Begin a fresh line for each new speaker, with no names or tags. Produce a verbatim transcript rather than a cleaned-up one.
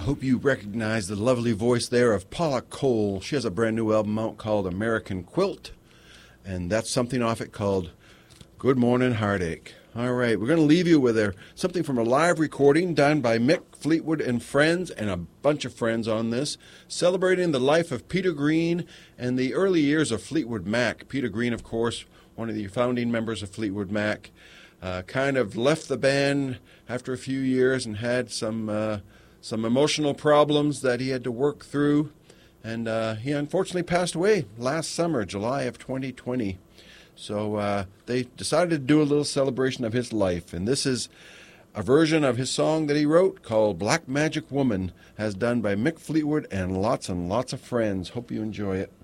hope you recognize the lovely voice there of Paula Cole. She has a brand new album out called American Quilt, and that's something off it called Good Morning Heartache. All right, we're going to leave you with a, something from a live recording done by Mick Fleetwood and friends, and a bunch of friends on this, celebrating the life of Peter Green and the early years of Fleetwood Mac. Peter Green, of course, one of the founding members of Fleetwood Mac, uh, kind of left the band after a few years and had some uh, some emotional problems that he had to work through, and uh, he unfortunately passed away last summer, July of twenty twenty. So uh, they decided to do a little celebration of his life, and this is a version of his song that he wrote called Black Magic Woman, as done by Mick Fleetwood and lots and lots of friends. Hope you enjoy it.